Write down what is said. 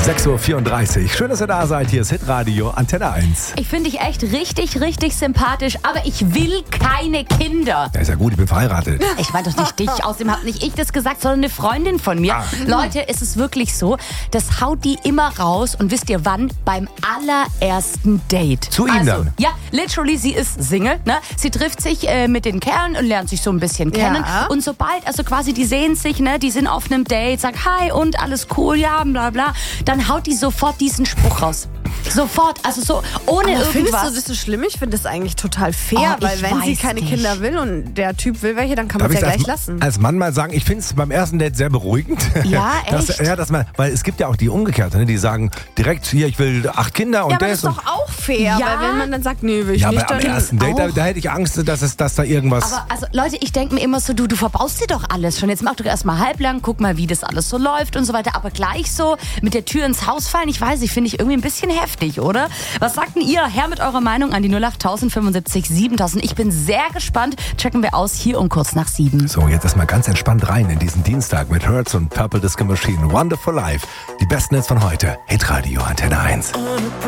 6.34 Uhr. Schön, dass ihr da seid. Hier ist Hitradio Antenne 1. Ich finde dich echt richtig, richtig sympathisch, aber ich will keine Kinder. Ja, ist ja gut, ich bin verheiratet. Ich meine doch nicht dich, außerdem habe nicht ich das gesagt, sondern eine Freundin von mir. Leute, es ist wirklich so, das haut die immer raus und wisst ihr wann? Beim allerersten Date. Zu ihm dann? Ja, literally, sie ist Single, ne? Sie trifft sich mit den Kerlen und lernt sich so ein bisschen kennen. Ja. Und sobald, also quasi, die sehen sich, ne? Die sind auf einem Date, sagt hi und alles cool, ja, bla bla. Dann haut die sofort diesen Spruch raus. Sofort, also so ohne Aber findest irgendwas. du das so schlimm? Ich finde das eigentlich total fair, Oh, weil ich wenn sie weiß keine nicht. Kinder will und der Typ will welche, dann kann man Darf es ja ich gleich lassen. als Mann mal sagen, ich finde es beim ersten Date sehr beruhigend. Ja, echt? Dass man, weil es gibt ja auch die Umgekehrte, ne, die sagen direkt, hier, ich will 8 Kinder und Ja, aber das. das ist doch auch fair, Ja. weil wenn man dann sagt, nee, will ich Ja, nicht, aber am dann ersten Date, auch. da hätte ich Angst, dass da irgendwas... Aber also Leute, ich denke mir immer so, du verbaust dir doch alles schon. Jetzt mach doch erstmal halblang, guck mal, wie das alles so läuft und so weiter. Aber gleich so mit der Tür ins Haus fallen, ich weiß nicht, finde ich irgendwie ein bisschen heftig, oder? Was sagt denn ihr? Her mit eurer Meinung an die 08000 75 7000. Ich bin sehr gespannt. Checken wir aus hier um kurz nach 7. So, jetzt erstmal ganz entspannt rein in diesen Dienstag mit Hertz und Purple Disco Machine. Wonderful Life. Die besten Hits von heute. Hitradio Antenne 1.